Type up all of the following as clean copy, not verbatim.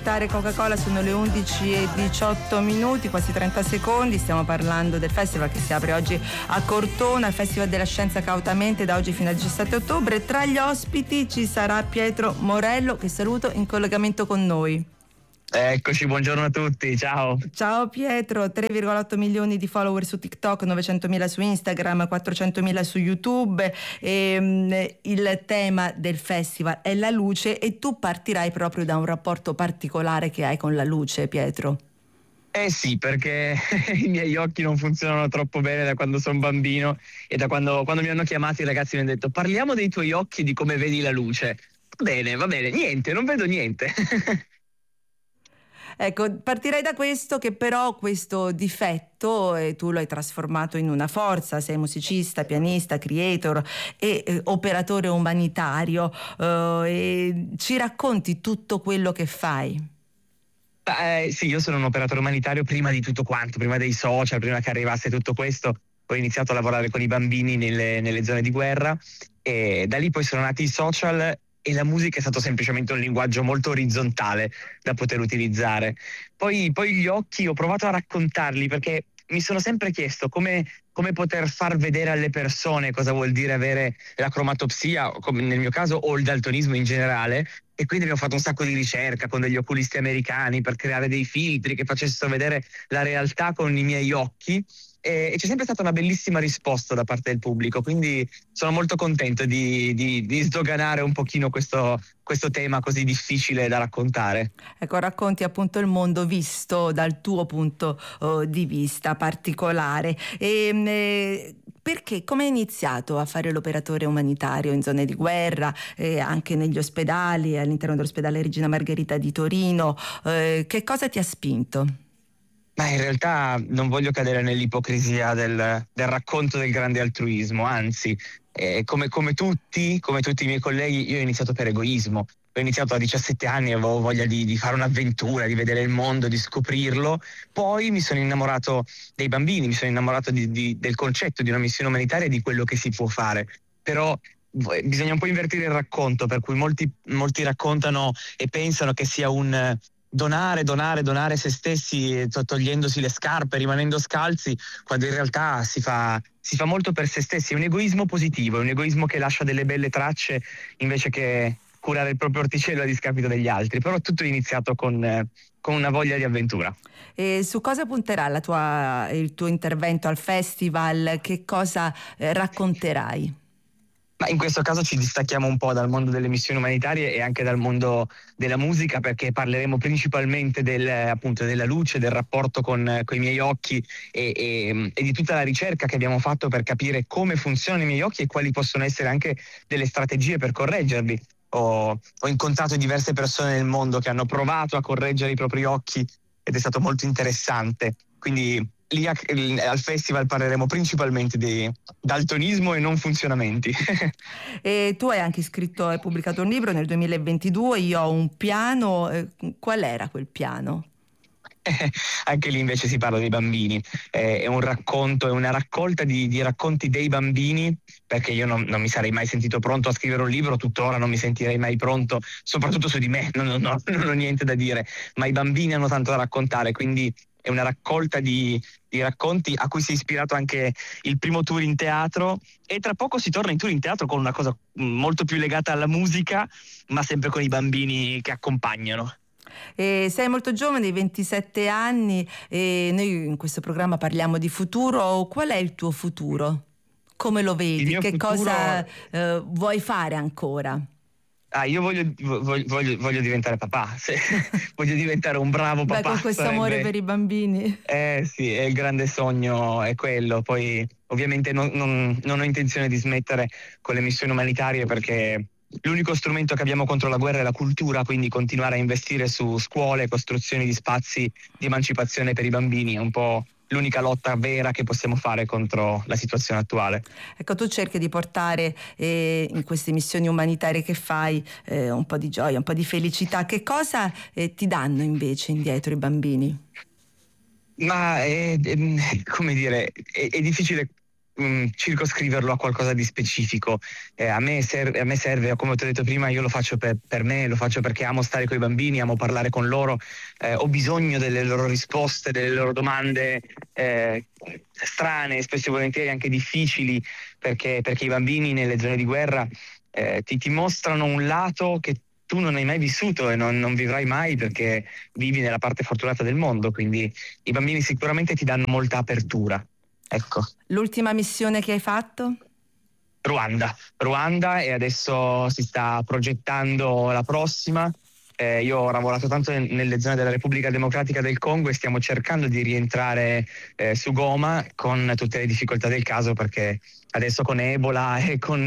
ascoltare Coca-Cola, sono le 11:18, quasi 30 secondi. Stiamo parlando del festival che si apre oggi a Cortona, il Festival della Scienza Cautamente, da oggi fino al 17 ottobre. Tra gli ospiti ci sarà Pietro Morello, che saluto, in collegamento con noi. Eccoci, buongiorno a tutti, ciao. Ciao Pietro, 3,8 milioni di follower su TikTok, 900.000 su Instagram, 400.000 su YouTube. Il tema del festival è la luce e tu partirai proprio da un rapporto particolare che hai con la luce, Pietro. Eh sì, perché i miei occhi non funzionano troppo bene da quando sono bambino e da quando mi hanno chiamato i ragazzi mi hanno detto parliamo dei tuoi occhi, di come vedi la luce. Va bene, niente, non vedo niente. Ecco, partirei da questo, che però questo difetto tu lo hai trasformato in una forza. Sei musicista, pianista, creator e operatore umanitario, e ci racconti tutto quello che fai? Sì, io sono un operatore umanitario prima di tutto quanto, prima dei social, prima che arrivasse tutto questo. Ho iniziato a lavorare con i bambini nelle zone di guerra e da lì poi sono nati i social e la musica è stato semplicemente un linguaggio molto orizzontale da poter utilizzare. Poi gli occhi ho provato a raccontarli perché mi sono sempre chiesto come poter far vedere alle persone cosa vuol dire avere la cromatopsia, come nel mio caso, o il daltonismo in generale. E quindi abbiamo fatto un sacco di ricerca con degli oculisti americani per creare dei filtri che facessero vedere la realtà con i miei occhi. E c'è sempre stata una bellissima risposta da parte del pubblico, quindi sono molto contento di sdoganare un pochino questo tema così difficile da raccontare. Ecco, racconti appunto il mondo visto dal tuo punto di vista particolare. Perché? Come hai iniziato a fare l'operatore umanitario in zone di guerra, anche negli ospedali, all'interno dell'ospedale Regina Margherita di Torino? Che cosa ti ha spinto? Ma in realtà non voglio cadere nell'ipocrisia del racconto del grande altruismo, anzi, come tutti i miei colleghi, io ho iniziato per egoismo. Ho iniziato a 17 anni, avevo voglia di fare un'avventura, di vedere il mondo, di scoprirlo. Poi mi sono innamorato dei bambini, mi sono innamorato del concetto di una missione umanitaria e di quello che si può fare. Però bisogna un po' invertire il racconto, per cui molti raccontano e pensano che sia un donare se stessi, togliendosi le scarpe, rimanendo scalzi, quando in realtà si fa molto per se stessi. È un egoismo positivo, è un egoismo che lascia delle belle tracce invece che curare il proprio orticello a discapito degli altri. Però tutto è iniziato con una voglia di avventura. E su cosa punterà il tuo intervento al festival? Che cosa racconterai? Ma in questo caso ci distacchiamo un po' dal mondo delle missioni umanitarie e anche dal mondo della musica, perché parleremo principalmente appunto della luce, del rapporto con i miei occhi e di tutta la ricerca che abbiamo fatto per capire come funzionano i miei occhi e quali possono essere anche delle strategie per correggerli. Ho incontrato diverse persone nel mondo che hanno provato a correggere i propri occhi ed è stato molto interessante. Quindi lì al festival parleremo principalmente di daltonismo e non funzionamenti. E tu hai anche scritto, hai pubblicato un libro nel 2022, Io ho un piano. Qual era quel piano? Anche lì invece si parla dei bambini, è un racconto, è una raccolta di racconti dei bambini, perché io non mi sarei mai sentito pronto a scrivere un libro, tuttora non mi sentirei mai pronto, soprattutto su di me, non ho niente da dire, ma i bambini hanno tanto da raccontare, quindi è una raccolta di racconti a cui si è ispirato anche il primo tour in teatro, e tra poco si torna in tour in teatro con una cosa molto più legata alla musica, ma sempre con i bambini che accompagnano. Sei molto giovane, hai 27 anni, e noi in questo programma parliamo di futuro. Qual è il tuo futuro? Come lo vedi? Che cosa vuoi fare ancora? Io voglio diventare papà, voglio diventare un bravo papà. Beh, con questo amore per i bambini. Sì, il grande sogno è quello. Poi ovviamente non ho intenzione di smettere con le missioni umanitarie, perché l'unico strumento che abbiamo contro la guerra è la cultura, quindi continuare a investire su scuole, costruzioni di spazi di emancipazione per i bambini è un po' l'unica lotta vera che possiamo fare contro la situazione attuale. Ecco, tu cerchi di portare in queste missioni umanitarie che fai un po' di gioia, un po' di felicità. Che cosa ti danno invece indietro i bambini? Ma come dire, è difficile circoscriverlo a qualcosa di specifico. A me serve, come ti ho detto prima, io lo faccio per me, lo faccio perché amo stare con i bambini, amo parlare con loro, ho bisogno delle loro risposte, delle loro domande strane, spesso e volentieri anche difficili, perché i bambini nelle zone di guerra ti mostrano un lato che tu non hai mai vissuto e non vivrai mai, perché vivi nella parte fortunata del mondo, quindi i bambini sicuramente ti danno molta apertura. Ecco. L'ultima missione che hai fatto? Ruanda, e adesso si sta progettando la prossima. Io ho lavorato tanto nelle zone della Repubblica Democratica del Congo e stiamo cercando di rientrare su Goma, con tutte le difficoltà del caso, perché adesso con Ebola e con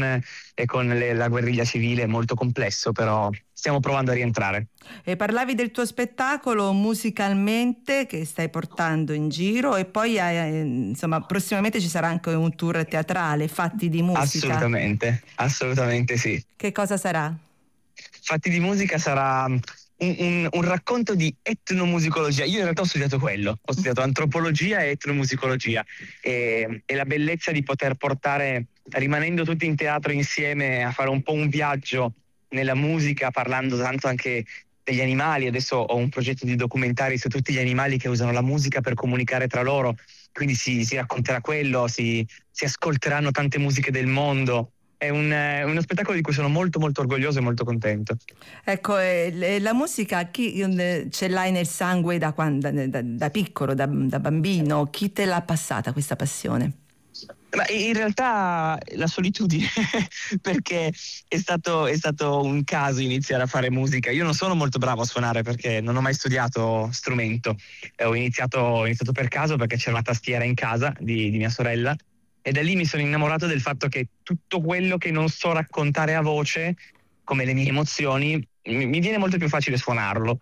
la guerriglia civile è molto complesso, però stiamo provando a rientrare. E parlavi del tuo spettacolo musicalmente che stai portando in giro, e poi insomma prossimamente ci sarà anche un tour teatrale, Fatti di musica. Assolutamente sì. Che cosa sarà? Fatti di musica sarà un racconto di etnomusicologia. Io in realtà ho studiato quello, ho studiato antropologia e etnomusicologia, e la bellezza di poter portare, rimanendo tutti in teatro insieme, a fare un po' un viaggio nella musica, parlando tanto anche degli animali. Adesso ho un progetto di documentari su tutti gli animali che usano la musica per comunicare tra loro, quindi si racconterà quello, si ascolteranno tante musiche del mondo. È uno spettacolo di cui sono molto molto orgoglioso e molto contento. Ecco, la musica chi ce l'hai nel sangue da piccolo, da bambino? Chi te l'ha passata questa passione? Ma in realtà la solitudine, perché è stato un caso iniziare a fare musica. Io non sono molto bravo a suonare perché non ho mai studiato strumento. Ho iniziato per caso, perché c'era una tastiera in casa di mia sorella, e da lì mi sono innamorato del fatto che tutto quello che non so raccontare a voce, come le mie emozioni, mi viene molto più facile suonarlo,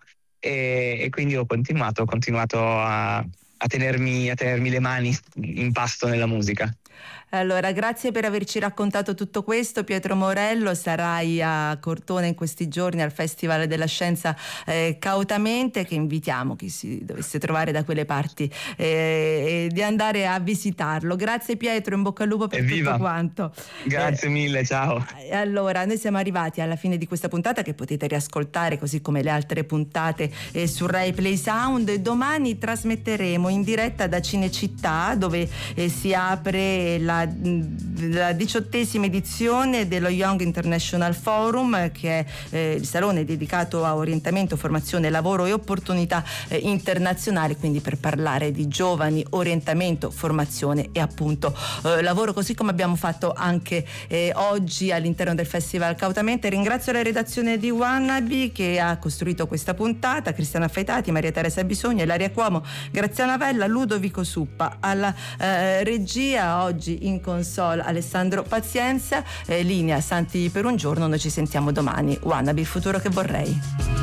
e quindi ho continuato a tenermi le mani in pasto nella musica. Allora, grazie per averci raccontato tutto questo, Pietro Morello. Sarai a Cortona in questi giorni al Festival della Scienza Cautamente, che invitiamo chi si dovesse trovare da quelle parti di andare a visitarlo. Grazie Pietro, in bocca al lupo per Evviva. Tutto quanto. Grazie mille, ciao. Allora, noi siamo arrivati alla fine di questa puntata, che potete riascoltare così come le altre puntate su Rai Play Sound. Domani trasmetteremo in diretta da Cinecittà, dove si apre la 18ª edizione dello Young International Forum, che è il salone dedicato a orientamento, formazione, lavoro e opportunità internazionali, quindi per parlare di giovani, orientamento, formazione e appunto lavoro, così come abbiamo fatto anche oggi all'interno del Festival Cautamente. Ringrazio la redazione di Wannabe che ha costruito questa puntata, Cristiana Faitati, Maria Teresa Bisogna, Ilaria Cuomo, Graziana Vella, Ludovico Suppa alla regia. Oggi in console Alessandro Pazienza, linea Santi per un giorno. Noi ci sentiamo domani. Wannabe, il futuro che vorrei.